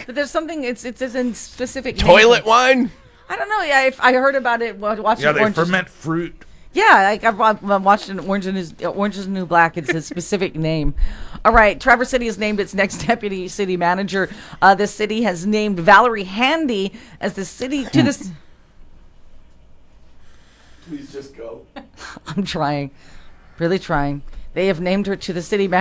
But there's something. It's a specific Toilet name. wine? I don't know. Yeah, I heard about it watching. Yeah, they Orange is- ferment fruit. Yeah, like I've watched an Orange is the New Black. It's a specific name. All right, Traverse City has named its next deputy city manager. The city has named Valerie Handy as the city to this. Please just go. I'm trying, really trying. They have named her to the city